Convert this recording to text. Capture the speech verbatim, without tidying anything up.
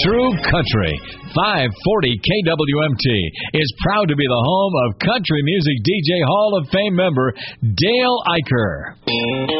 True Country. five forty K W M T is proud to be the home of country music D J Hall of Fame member Dale Iker.